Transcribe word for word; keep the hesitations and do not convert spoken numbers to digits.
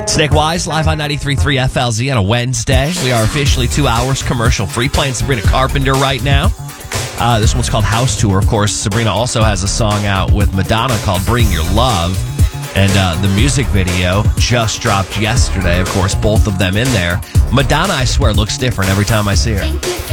It's Nick Wise, live on ninety-three point three F L Z on a Wednesday. We are officially two hours commercial-free, playing Sabrina Carpenter right now. Uh, this one's called House Tour. Of course, Sabrina also has a song out with Madonna called Bring Your Love. And uh, the music video just dropped yesterday. Of course, both of them in there. Madonna, I swear, looks different every time I see her.